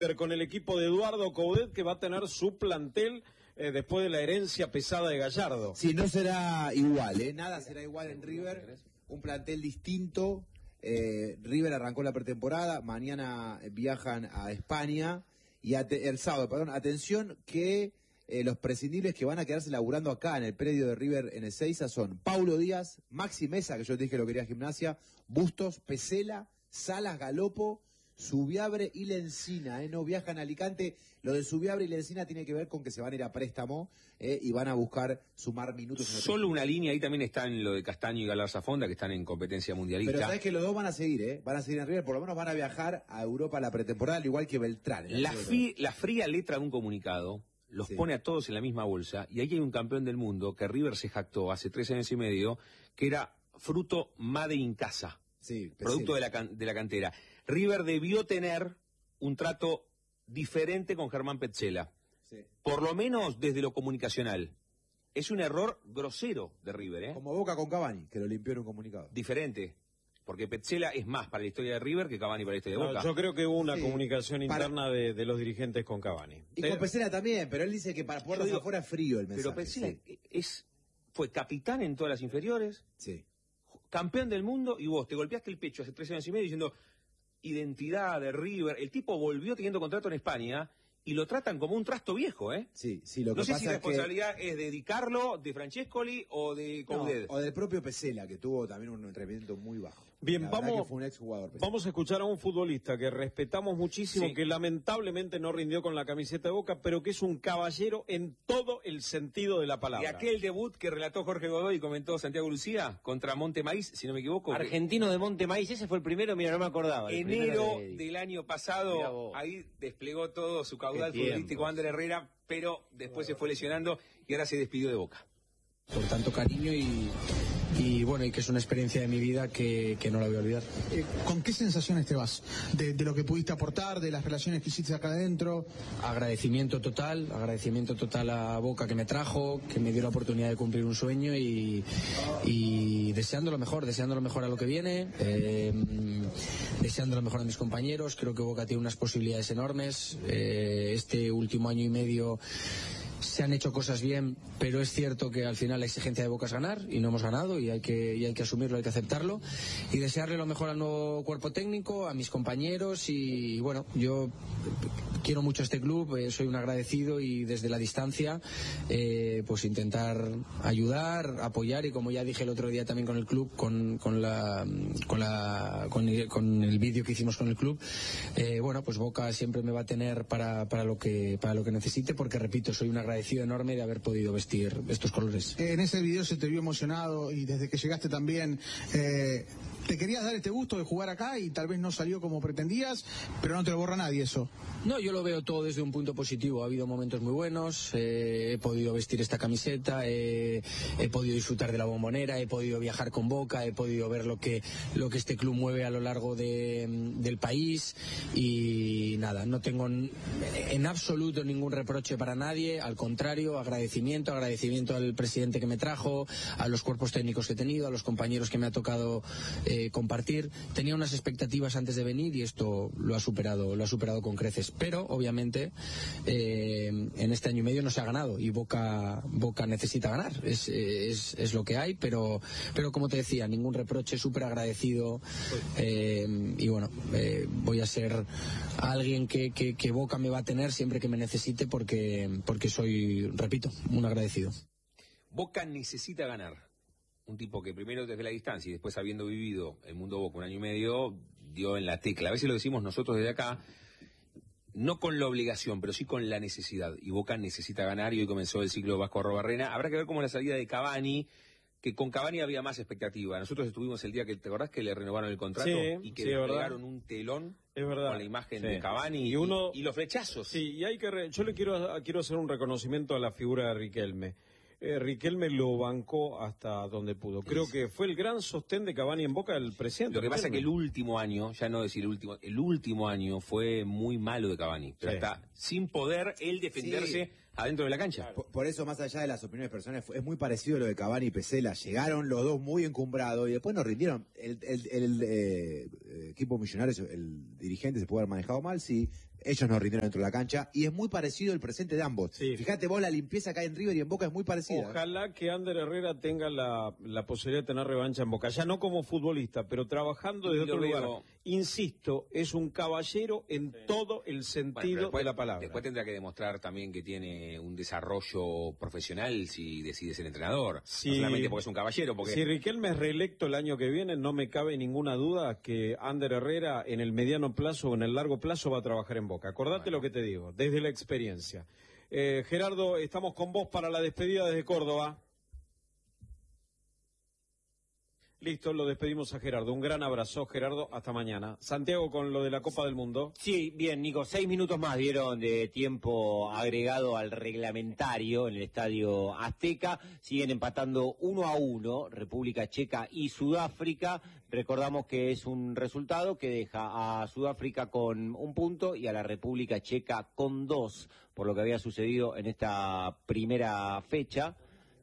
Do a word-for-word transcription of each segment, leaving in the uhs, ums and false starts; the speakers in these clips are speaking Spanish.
Con el equipo de Eduardo Coudet, que va a tener su plantel eh, después de la herencia pesada de Gallardo. Sí, no será igual, ¿eh? Nada será igual en River, un plantel distinto. eh, River arrancó la pretemporada, mañana viajan a España, y el sábado, perdón, atención que eh, los prescindibles que van a quedarse laburando acá en el predio de River en Ezeiza son Paulo Díaz, Maxi Mesa, que yo te dije lo quería Gimnasia, Bustos, Pesela, Salas, Galopo, Subiabre y Lencina, ¿eh? No viajan a Alicante. Lo de Subiabre y Lencina tiene que ver con que se van a ir a préstamo ¿eh? y van a buscar sumar minutos. En Solo una línea, ahí también está en lo de Castaño y Galarza Fonda, que están en competencia mundialista. Pero sabes que los dos van a seguir, ¿eh? Van a seguir en River, por lo menos van a viajar a Europa a la pretemporada, al igual que Beltrán. La, fi, la fría letra de un comunicado los sí. pone a todos en la misma bolsa, y ahí hay un campeón del mundo que River se jactó hace tres años y medio, que era fruto Made in Casa. Sí, producto de la, de la cantera. River debió tener un trato diferente con Germán Petzela, sí. por lo menos desde lo comunicacional. Es un error grosero de River, ¿eh? Como Boca con Cavani, que lo limpió en un comunicado. Diferente, porque Petzela es más para la historia de River que Cavani para la historia de Boca. No, yo creo que hubo una sí. comunicación interna para... de, de los dirigentes con Cavani. Y con Petzela también, pero él dice que para puertas afuera es frío el mensaje. Pero Petzela sí. es, fue capitán en todas las inferiores. Sí. Campeón del mundo, y vos te golpeaste el pecho hace tres años y medio diciendo identidad de River. El tipo volvió teniendo contrato en España y lo tratan como un trasto viejo, ¿eh? Sí, sí, lo que no sé pasa si la es responsabilidad que... es de Di Carlo, de Francescoli o de Coudet. No, o del propio Pesela, que tuvo también un rendimiento muy bajo. Bien, la vamos, que fue un exjugador, vamos a escuchar a un futbolista que respetamos muchísimo, sí. que lamentablemente no rindió con la camiseta de Boca, pero que es un caballero en todo el sentido de la palabra. Y aquel debut que relató Jorge Godoy y comentó Santiago Lucía contra Monte Maíz, si no me equivoco. Argentino de Monte Maíz, ese fue el primero, mira, no me acordaba. Enero de... del año pasado, ahí desplegó todo su caudal futbolístico Ander Herrera, pero después se fue lesionando y ahora se despidió de Boca. Por tanto cariño y, y bueno, y que es una experiencia de mi vida que, que no la voy a olvidar. Eh, ¿Con qué sensaciones te vas? De, de lo que pudiste aportar, de las relaciones que hiciste acá adentro. Agradecimiento total, agradecimiento total a Boca que me trajo, que me dio la oportunidad de cumplir un sueño y, y deseando lo mejor, deseando lo mejor a lo que viene, eh, deseando lo mejor a mis compañeros. Creo que Boca tiene unas posibilidades enormes. Eh, este último año y medio se han hecho cosas bien, pero es cierto que al final la exigencia de Boca es ganar y no hemos ganado y hay que, y hay que asumirlo, hay que aceptarlo y desearle lo mejor al nuevo cuerpo técnico, a mis compañeros y, y bueno, yo quiero mucho a este club, eh, soy un agradecido y desde la distancia eh, pues intentar ayudar, apoyar y como ya dije el otro día también con el club, con, con, la, con, la, con, con el vídeo que hicimos con el club, eh, bueno, pues Boca siempre me va a tener para, para, lo que, para lo que necesite porque repito, soy un agradecido enorme de haber podido vestir estos colores. En ese video se te vio emocionado y desde que llegaste también eh, te querías dar este gusto de jugar acá y tal vez no salió como pretendías, pero no te lo borra nadie eso. No, yo lo veo todo desde un punto positivo. Ha habido momentos muy buenos, eh, he podido vestir esta camiseta, eh, he podido disfrutar de la Bombonera, he podido viajar con Boca, he podido ver lo que lo que este club mueve a lo largo de, del país y nada, no tengo en, en absoluto ningún reproche para nadie, al contrario, agradecimiento, agradecimiento al presidente que me trajo, a los cuerpos técnicos que he tenido, a los compañeros que me ha tocado eh, compartir. Tenía unas expectativas antes de venir y esto lo ha superado, lo ha superado con creces. Pero, obviamente, eh, en este año y medio no se ha ganado y Boca, Boca necesita ganar. Es, es, es lo que hay, pero, pero como te decía, ningún reproche, súper agradecido eh, y bueno, eh, voy a ser alguien que, que, que Boca me va a tener siempre que me necesite porque, porque soy, repito, un agradecido. Boca necesita ganar. Un tipo que primero desde la distancia y después habiendo vivido el mundo Boca un año y medio, dio en la tecla. A veces lo decimos nosotros desde acá, no con la obligación, pero sí con la necesidad. Y Boca necesita ganar y hoy comenzó el ciclo Vasco Arrobarrena. Habrá que ver cómo la salida de Cavani, que con Cavani había más expectativa. Nosotros estuvimos el día que, ¿te acordás que le renovaron el contrato? Sí, y que sí, le es pegaron un telón es verdad. Con la imagen sí. de Cavani y, uno, y, y los flechazos. Sí, y hay que re... yo le quiero, quiero hacer un reconocimiento a la figura de Riquelme. Eh, Riquelme lo bancó hasta donde pudo. Creo que fue el gran sostén de Cavani en Boca del presidente. Lo que pasa es que el último año, ya no decir el último, el último año fue muy malo de Cavani. Pero sí. Está sin poder él defenderse sí. adentro de la cancha. Por, por eso, más allá de las opiniones personales, fue, es muy parecido a lo de Cavani y Pesela. Llegaron los dos muy encumbrados y después nos rindieron. El, el, el eh, equipo millonario, el dirigente se puede haber manejado mal, sí. ellos no rindieron dentro de la cancha, y es muy parecido el presente de ambos. Sí. Fíjate vos, la limpieza que hay en River y en Boca es muy parecida. Ojalá que Ander Herrera tenga la, la posibilidad de tener revancha en Boca, ya no como futbolista, pero trabajando desde Lo otro veo. lugar. Insisto, es un caballero en todo el sentido Bueno, después, de la palabra. Después tendrá que demostrar también que tiene un desarrollo profesional si decide ser entrenador. Sí. No solamente porque es un caballero, porque... Si Riquelme es reelecto el año que viene, no me cabe ninguna duda que Ander Herrera en el mediano plazo o en el largo plazo va a trabajar en Boca. Acordate Bueno. lo que te digo, desde la experiencia. Eh, Gerardo, estamos con vos para la despedida desde Córdoba. Listo, lo despedimos a Gerardo. Un gran abrazo, Gerardo. Hasta mañana. Santiago, con lo de la Copa del Mundo. Sí, bien, Nico, seis minutos más dieron de tiempo agregado al reglamentario en el Estadio Azteca. Siguen empatando uno a uno República Checa y Sudáfrica. Recordamos que es un resultado que deja a Sudáfrica con un punto y a la República Checa con dos, por lo que había sucedido en esta primera fecha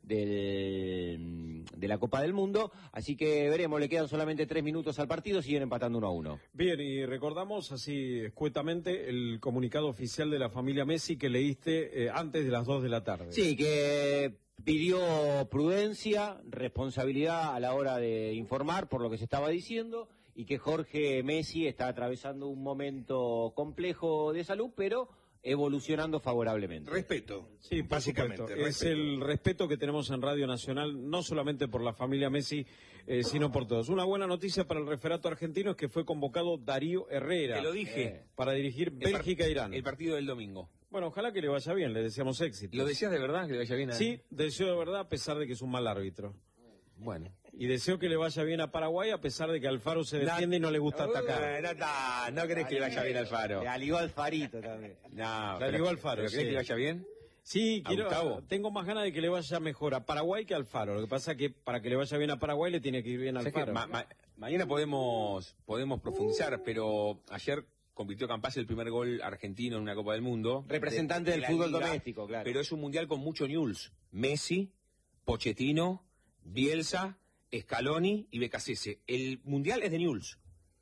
Del, de la Copa del Mundo, así que veremos, le quedan solamente tres minutos al partido, siguen empatando uno a uno. Bien, y recordamos así escuetamente el comunicado oficial de la familia Messi que leíste eh, antes de las dos de la tarde. Sí, que pidió prudencia, responsabilidad a la hora de informar por lo que se estaba diciendo y que Jorge Messi está atravesando un momento complejo de salud, pero evolucionando favorablemente. Respeto. Sí, por básicamente. supuesto. Es respeto. el respeto que tenemos en Radio Nacional, no solamente por la familia Messi, eh, sino por todos. Una buena noticia para el referato argentino es que fue convocado Darío Herrera. Te lo dije. eh, para dirigir El par- Bélgica e Irán. El partido del domingo. Bueno, ojalá que le vaya bien, le deseamos éxito. ¿Lo decías de verdad que le vaya bien a... Sí, deseo de verdad, a pesar de que es un mal árbitro. Bueno. Y deseo que le vaya bien a Paraguay, a pesar de que Alfaro se defiende y no le gusta atacar. No, no, no querés que le vaya bien al Faro. Le aligó Alfarito también. No, Le ligó al Faro, ¿pero sí. querés que le vaya bien? Sí, ¿A quiero, Gustavo? tengo más ganas de que le vaya mejor a Paraguay que al Faro. Lo que pasa es que para que le vaya bien a Paraguay le tiene que ir bien al ¿Sabés qué? Faro. Ma- ma- mañana podemos, podemos profundizar, pero ayer convirtió Campazzo el primer gol argentino en una Copa del Mundo. Representante del la fútbol Liga, doméstico, claro. Pero es un mundial con mucho news. Messi, Pochettino, Bielsa, Scaloni y Becasese. El mundial es de news.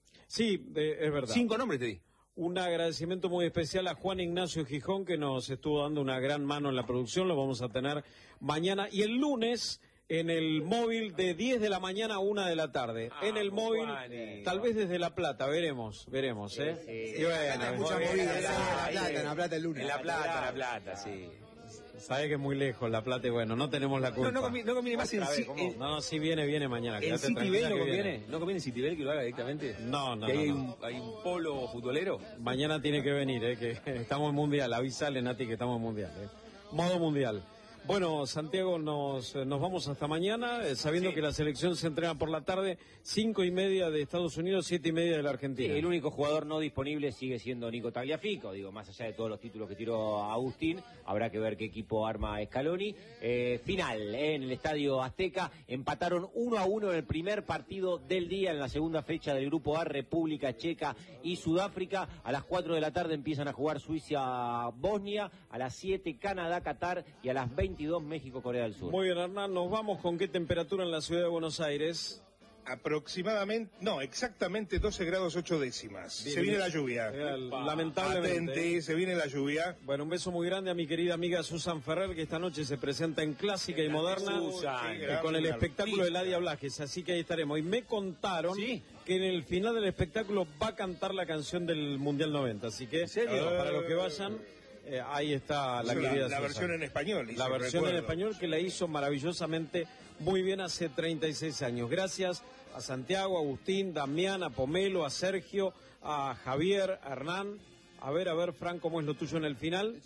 Sí, eh, es verdad. Cinco nombres te di. Un agradecimiento muy especial a Juan Ignacio Gijón, que nos estuvo dando una gran mano en la producción. Lo vamos a tener mañana y el lunes en el móvil de diez de la mañana a una de la tarde. Ah, en el móvil, Juani. tal vez desde La Plata, veremos, veremos, ¿eh? Sí, Y bueno, Acá hay muy mucha bien. movida, en en la- La Plata, en La Plata el lunes. En La Plata, La Plata, sí. Sabe que es muy lejos La Plata y bueno, no tenemos la No, culpa. no, conviene, no conviene más en, Otra vez, Ci- ¿cómo? en, No, sí viene, viene mañana. en quédate City tranquila Bell no que conviene. viene. ¿No conviene en City Bell que lo haga directamente? No, no, Que no, hay, no. Un, hay un polo futbolero. Mañana tiene que venir, ¿eh? Que estamos en Mundial. Avísale, Nati, que estamos en Mundial. ¿eh? Modo Mundial. Bueno, Santiago, nos, nos vamos hasta mañana, eh, sabiendo Sí. que la selección se entrena por la tarde, cinco y media de Estados Unidos, siete y media de la Sí, Argentina. el único jugador no disponible sigue siendo Nico Tagliafico, digo, más allá de todos los títulos que tiró Agustín, habrá que ver qué equipo arma Scaloni. Eh, final, eh, en el Estadio Azteca, empataron uno a uno en el primer partido del día, en la segunda fecha del Grupo A, República Checa y Sudáfrica. A las cuatro de la tarde empiezan a jugar Suiza-Bosnia, a las siete Canadá-Qatar y a las veintidós México-Corea del Sur. Muy bien, Hernán, nos vamos con qué temperatura en la ciudad de Buenos Aires. Aproximadamente, no, exactamente doce grados ocho décimas. Bien, se viene bien. la lluvia. Eh, Lamentablemente. Atente, se viene la lluvia. Bueno, un beso muy grande a mi querida amiga Susan Ferrer, que esta noche se presenta en Clásica y Moderna Susan. eh, con el espectáculo de Ladia Blajes, así que ahí estaremos. Y me contaron Sí. que en el final del espectáculo va a cantar la canción del Mundial noventa, así que serio? para los que vayan, eh, ahí está la Hizo querida la, la Susan. versión en español. hizo, La versión en recuerdo. español que la hizo maravillosamente muy bien hace treinta y seis años. Gracias a Santiago, a Agustín, Damián, a Pomelo, a Sergio, a Javier, a Hernán. A ver, a ver, Fran, ¿cómo es lo tuyo en el final?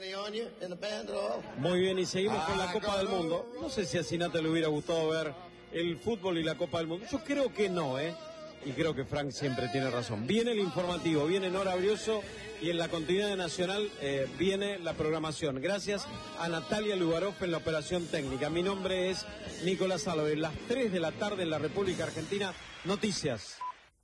Muy bien, y seguimos con la Copa del Mundo. No sé si a Sinata le hubiera gustado ver el fútbol y la Copa del Mundo. Yo creo que no, ¿eh? Y creo que Frank siempre tiene razón. Viene el informativo, viene Nora Brioso y en la continuidad de Nacional eh, viene la programación. Gracias a Natalia Lugaroff en la operación técnica. Mi nombre es Nicolás Álvarez. Las tres de la tarde en la República Argentina. Noticias.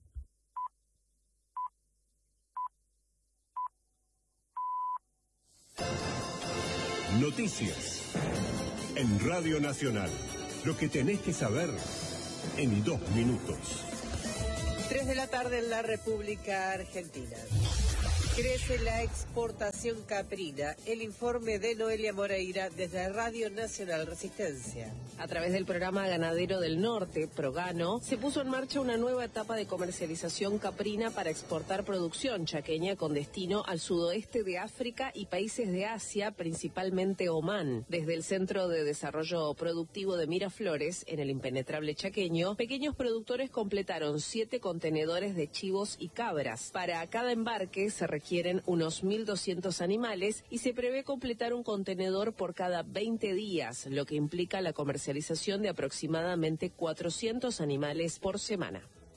Noticias. En Radio Nacional. Lo que tenés que saber en dos minutos. tres de la tarde en la República Argentina. Crece la exportación caprina. El informe de Noelia Moreira desde Radio Nacional Resistencia. A través del programa Ganadero del Norte, Progano, se puso en marcha una nueva etapa de comercialización caprina para exportar producción chaqueña con destino al sudoeste de África y países de Asia, principalmente Omán. Desde el Centro de Desarrollo Productivo de Miraflores, en el impenetrable chaqueño, pequeños productores completaron siete contenedores de chivos y cabras. Para cada embarque se requieren unos mil doscientos animales y se prevé completar un contenedor por cada veinte días, lo que implica la comercialización de aproximadamente cuatrocientos animales por semana.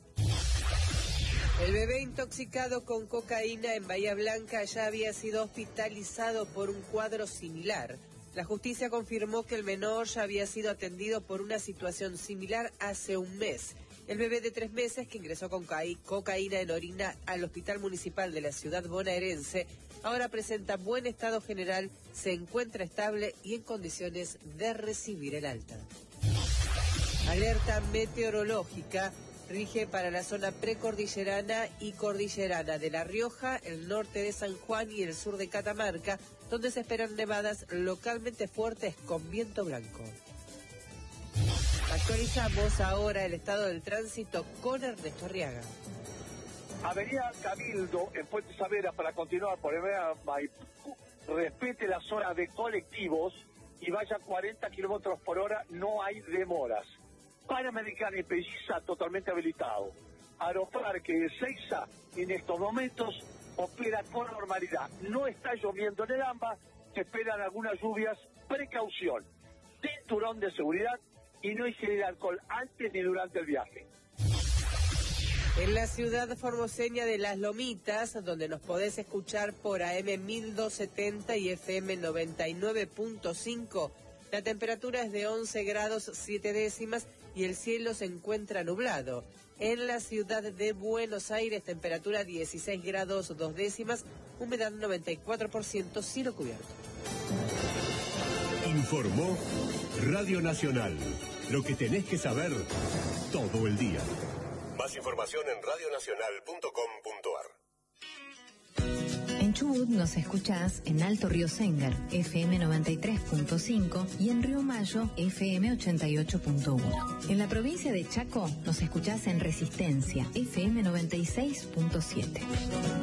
El bebé intoxicado con cocaína en Bahía Blanca ya había sido hospitalizado por un cuadro similar. La justicia confirmó que el menor ya había sido atendido por una situación similar hace un mes. El bebé de tres meses que ingresó con cocaína en orina al Hospital Municipal de la ciudad bonaerense ahora presenta buen estado general, se encuentra estable y en condiciones de recibir el alta. Alerta meteorológica rige para la zona precordillerana y cordillerana de La Rioja, el norte de San Juan y el sur de Catamarca, donde se esperan nevadas localmente fuertes con viento blanco. Actualizamos ahora el estado del tránsito con Ernesto Arriaga. Avenida Cabildo en Puente Savera para continuar por Avenida Maipú. Respete la zona de colectivos y vaya cuarenta kilómetros por hora, no hay demoras. Panamericana y Pelliza totalmente habilitado. Aeroparque de Seiza en estos momentos opera con normalidad. No está lloviendo en el AMBA, se esperan algunas lluvias, precaución, cinturón de seguridad y no ingerir alcohol antes ni durante el viaje. En la ciudad formoseña de Las Lomitas, donde nos podés escuchar por A M mil doscientos setenta y F M noventa y nueve punto cinco, la temperatura es de once grados siete décimas y el cielo se encuentra nublado. En la ciudad de Buenos Aires, temperatura dieciséis grados dos décimas, humedad noventa y cuatro por ciento, cielo cubierto. Informó Radio Nacional. Lo que tenés que saber todo el día. Más información en radio nacional punto com punto a r. En Chubut nos escuchás en Alto Río Sengar, F M noventa y tres punto cinco y en Río Mayo, F M ochenta y ocho punto uno. En la provincia de Chaco nos escuchás en Resistencia, F M noventa y seis punto siete.